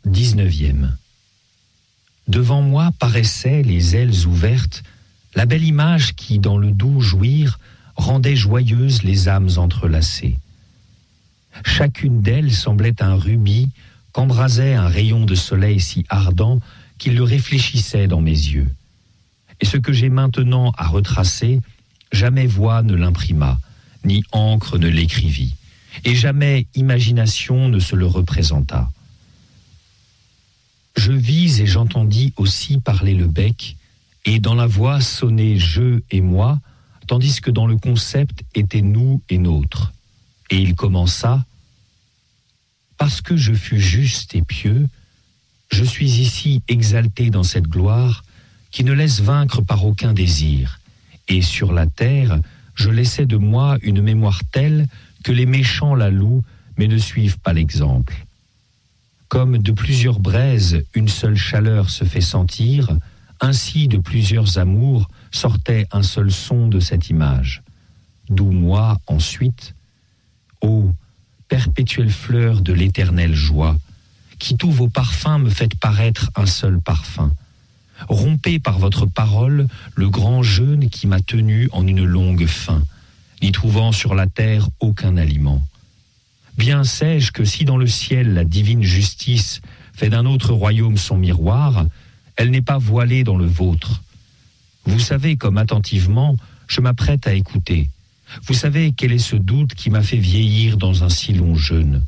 19e. Devant moi paraissaient, les ailes ouvertes, la belle image qui, dans le doux jouir, rendait joyeuses les âmes entrelacées. Chacune d'elles semblait un rubis qu'embrasait un rayon de soleil si ardent qu'il le réfléchissait dans mes yeux. Et ce que j'ai maintenant à retracer, jamais voix ne l'imprima, ni encre ne l'écrivit, et jamais imagination ne se le représenta. Je vis et j'entendis aussi parler le bec, et dans la voix sonner je et moi, tandis que dans le concept était nous et nôtre. Et il commença: parce que je fus juste et pieux, je suis ici exalté dans cette gloire qui ne laisse vaincre par aucun désir, et sur la terre, je laissais de moi une mémoire telle que les méchants la louent, mais ne suivent pas l'exemple. Comme de plusieurs braises une seule chaleur se fait sentir, ainsi de plusieurs amours sortait un seul son de cette image. D'où moi, ensuite, ô perpétuelle fleur de l'éternelle joie, qui tous vos parfums me faites paraître un seul parfum. Rompez par votre parole le grand jeûne qui m'a tenu en une longue faim, n'y trouvant sur la terre aucun aliment. Bien sais-je que si dans le ciel la divine justice fait d'un autre royaume son miroir, elle n'est pas voilée dans le vôtre. Vous savez comme attentivement je m'apprête à écouter. Vous savez quel est ce doute qui m'a fait vieillir dans un si long jeûne.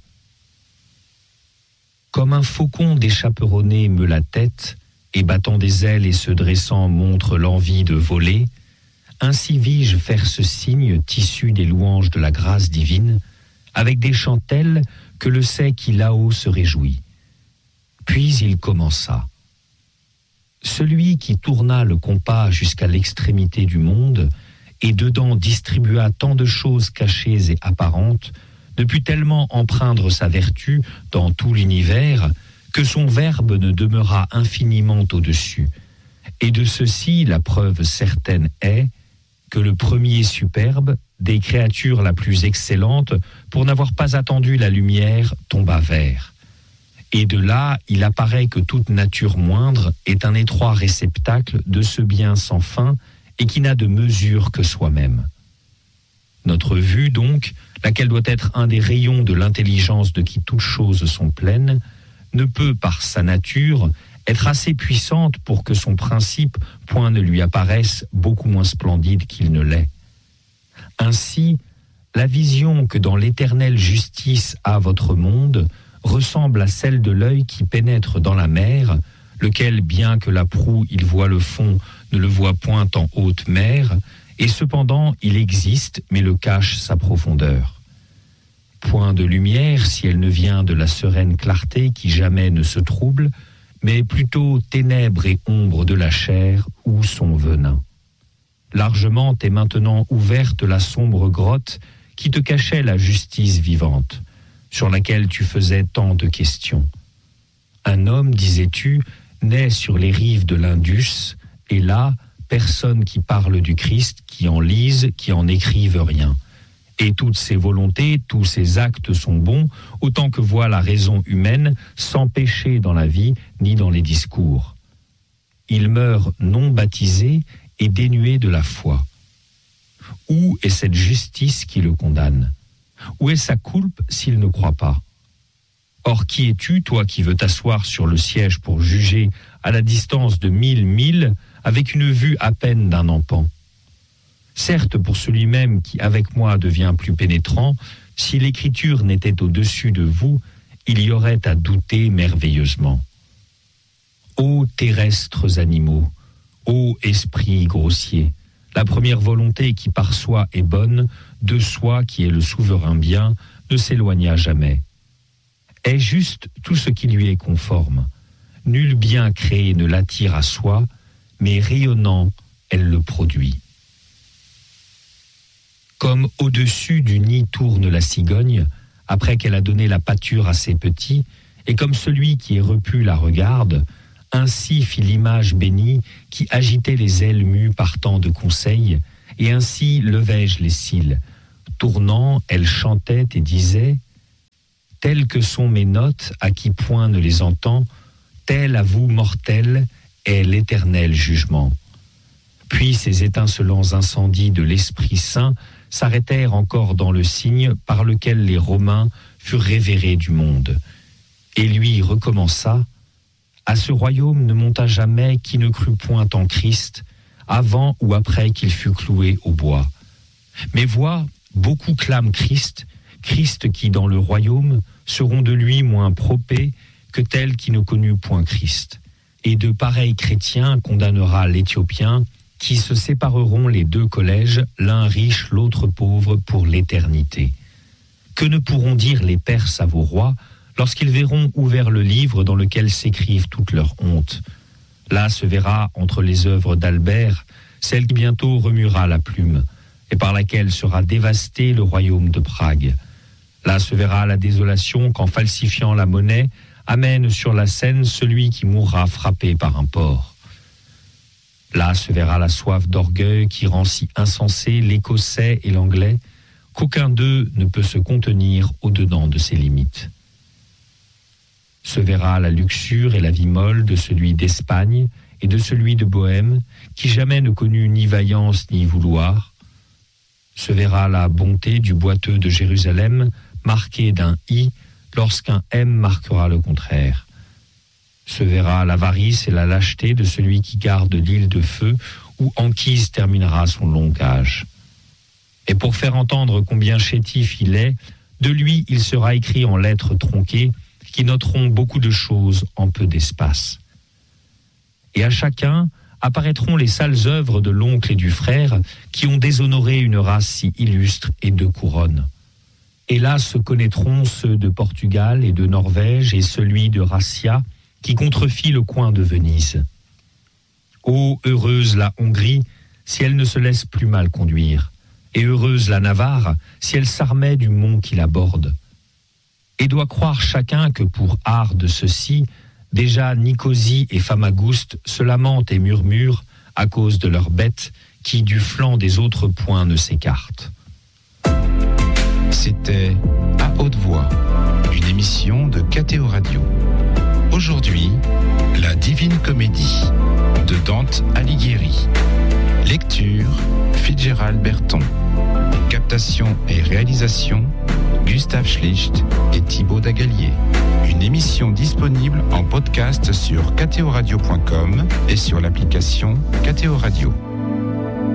Comme un faucon déchaperonné meut la tête, et battant des ailes et se dressant montre l'envie de voler, ainsi vis-je faire ce signe tissu des louanges de la grâce divine, avec des chants tels que le sait qui là-haut se réjouit. Puis il commença. Celui qui tourna le compas jusqu'à l'extrémité du monde, et dedans distribua tant de choses cachées et apparentes, ne put tellement empreindre sa vertu dans tout l'univers, que son verbe ne demeura infiniment au-dessus. Et de ceci, la preuve certaine est que le premier superbe, des créatures la plus excellente, pour n'avoir pas attendu la lumière, tomba vert. Et de là, il apparaît que toute nature moindre est un étroit réceptacle de ce bien sans fin et qui n'a de mesure que soi-même. Notre vue, donc, laquelle doit être un des rayons de l'intelligence de qui toutes choses sont pleines, ne peut, par sa nature, être assez puissante pour que son principe point ne lui apparaisse beaucoup moins splendide qu'il ne l'est. Ainsi, la vision que dans l'éternelle justice a votre monde ressemble à celle de l'œil qui pénètre dans la mer, lequel, bien que la proue il voit le fond, ne le voit point en haute mer, et cependant il existe, mais le cache sa profondeur. Point de lumière si elle ne vient de la sereine clarté qui jamais ne se trouble, mais plutôt ténèbres et ombres de la chair ou son venin. Largement est maintenant ouverte la sombre grotte qui te cachait la justice vivante, sur laquelle tu faisais tant de questions. Un homme, disais-tu, naît sur les rives de l'Indus, et là, personne qui parle du Christ, qui en lise, qui en écrive rien. Et toutes ses volontés, tous ses actes sont bons, autant que voit la raison humaine, sans péché dans la vie, ni dans les discours. Il meurt non baptisé et dénué de la foi. Où est cette justice qui le condamne? Où est sa coulpe s'il ne croit pas? Or qui es-tu, toi qui veux t'asseoir sur le siège pour juger à la distance de 1000 milles, avec une vue à peine d'un empan? Certes, pour celui même qui avec moi devient plus pénétrant, si l'écriture n'était au-dessus de vous, il y aurait à douter merveilleusement. Ô terrestres animaux, ô esprits grossiers, la première volonté qui par soi est bonne, de soi qui est le souverain bien, ne s'éloigna jamais. Est juste tout ce qui lui est conforme. Nul bien créé ne l'attire à soi, mais rayonnant, elle le produit. Comme au-dessus du nid tourne la cigogne, après qu'elle a donné la pâture à ses petits, et comme celui qui est repu la regarde, ainsi fit l'image bénie qui agitait les ailes mues par tant de conseils, et ainsi levai-je les cils. Tournant, elle chantait et disait telles que sont mes notes, à qui point ne les entend, tel à vous, mortels, est l'éternel jugement. Puis ces étincelants incendies de l'Esprit Saint s'arrêtèrent encore dans le signe par lequel les Romains furent révérés du monde. Et lui recommença, « À ce royaume ne monta jamais qui ne crut point en Christ, avant ou après qu'il fût cloué au bois. Mais vois, beaucoup clament Christ, Christ qui dans le royaume seront de lui moins propés que tels qui ne connurent point Christ. Et de pareils chrétiens condamnera l'Éthiopien, qui se sépareront les deux collèges, l'un riche, l'autre pauvre, pour l'éternité. Que ne pourront dire les Perses à vos rois, lorsqu'ils verront ouvert le livre dans lequel s'écrivent toutes leurs hontes? Là se verra, entre les œuvres d'Albert, celle qui bientôt remuera la plume, et par laquelle sera dévasté le royaume de Prague. Là se verra la désolation qu'en falsifiant la monnaie, amène sur la scène celui qui mourra frappé par un porc. Là se verra la soif d'orgueil qui rend si insensé l'Écossais et l'Anglais qu'aucun d'eux ne peut se contenir au-dedans de ses limites. Se verra la luxure et la vie molle de celui d'Espagne et de celui de Bohême, qui jamais ne connut ni vaillance ni vouloir. Se verra la bonté du boiteux de Jérusalem, marquée d'un I, lorsqu'un M marquera le contraire. Se verra l'avarice et la lâcheté de celui qui garde l'île de feu, où Anchise terminera son long âge. Et pour faire entendre combien chétif il est, de lui il sera écrit en lettres tronquées, qui noteront beaucoup de choses en peu d'espace. Et à chacun apparaîtront les sales œuvres de l'oncle et du frère, qui ont déshonoré une race si illustre et de couronne. Et là se connaîtront ceux de Portugal et de Norvège et celui de Rassia, qui contrefit le coin de Venise. Ô heureuse la Hongrie, si elle ne se laisse plus mal conduire, et heureuse la Navarre, si elle s'armait du mont qui la borde. Et doit croire chacun que pour art de ceci, déjà Nicosie et Famagouste se lamentent et murmurent à cause de leurs bêtes qui du flanc des autres points ne s'écartent. C'était À Haute Voix, une émission de KTO Radio. Aujourd'hui, La Divine Comédie de Dante Alighieri. Lecture, Fitzgerald Berton. Captation et réalisation, Gustave Schlicht et Thibaut Dagalier. Une émission disponible en podcast sur ktoradio.com et sur l'application KTO Radio.